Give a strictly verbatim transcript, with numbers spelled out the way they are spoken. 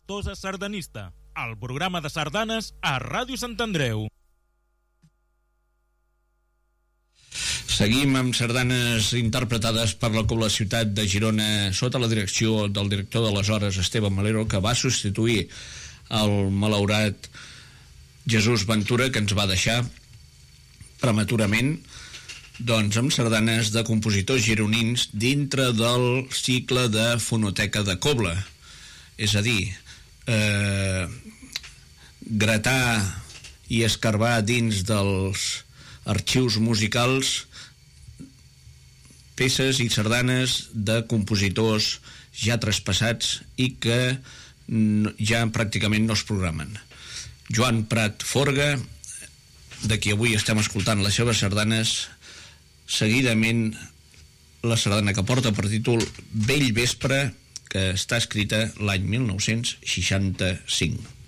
Tosa Sardanista, el programa de sardanes a Ràdio Sant Andreu. Seguim amb sardanes interpretades per la Cobla Ciutat de Girona sota la direcció del director d'aleshores, Esteban Melero, que va substituir el malaurat Jesús Ventura, que ens va deixar prematurament, doncs amb sardanes de compositors gironins dintre del cicle de Fonoteca de Cobla. És a dir, eh, gratar i escarbar dins dels arxius musicals peces i sardanes de compositors ja traspassats i que ja pràcticament no es programen. Joan Prat Forga, de qui avui estem escoltant les seves sardanes, seguidament la sardana que porta per títol Vell Vespre, que està escrita l'any mil nou-cents seixanta-cinc.